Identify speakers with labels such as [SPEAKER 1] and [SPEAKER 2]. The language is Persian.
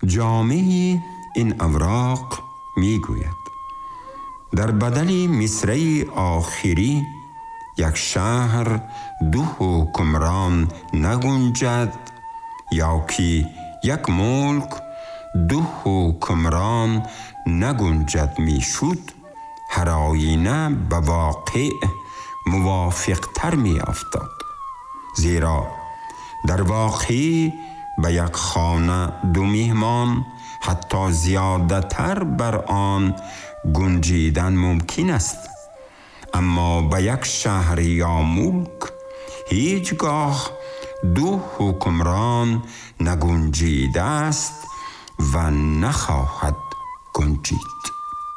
[SPEAKER 1] جامعه این اوراق می گوید در بدل مصرع آخری یک شهر دو حکمران نگنجد، یا که یک ملک دو حکمران نگنجد می شد، هر آینه به واقع موافق تر می افتاد. زیرا در واقع به یک خانه دو مهمان حتی زیاده تر بر آن گنجیدن ممکن است، اما به یک شهر یا ملک هیچگاه دو حکمران نگنجیده است و نخواهد گنجید.